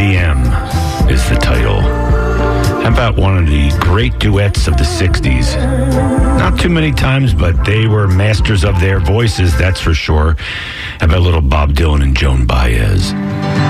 VM is the title. How about one of the great duets of the 60s? Not too many times, but they were masters of their voices, that's for sure. How about little Bob Dylan and Joan Baez?